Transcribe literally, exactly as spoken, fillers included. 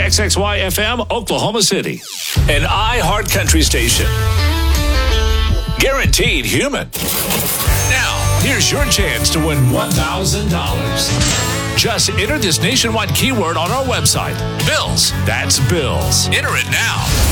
X X Y F M, Oklahoma City. An iHeart Country station. Guaranteed human. Now, here's your chance to win one thousand dollars. Just enter this nationwide keyword on our website. Bills. That's Bills. Enter it now.